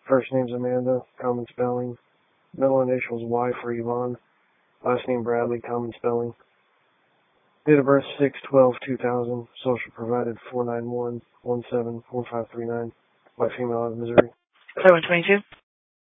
First name's Amanda, common spelling. Middle initials Y for Yvonne. Last name Bradley, common spelling. Date of birth 6/12/2000. Social provided 491-174539. White female out of Missouri. 7122.